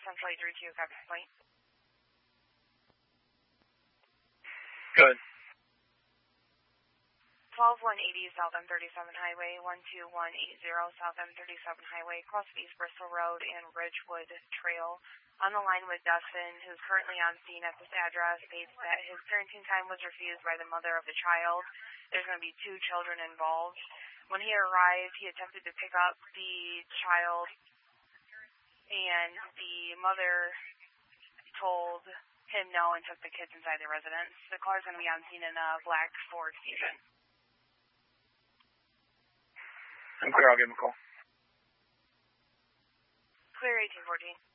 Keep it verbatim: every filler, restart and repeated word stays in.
Central eight three two, copy point. Good. twelve one eighty South M thirty-seven Highway, one two one eight zero South M thirty-seven Highway, across East Bristol Road and Ridgewood Trail. On the line with Dustin, who's currently on scene at this address, states that his parenting time was refused by the mother of the child. There's going to be two children involved. When he arrived, he attempted to pick up the child, and the mother told him no and took the kids inside the residence. The car is going to be on scene in a black Ford Fusion. I'm clear, I'll give him a call. Clear eighteen fourteen.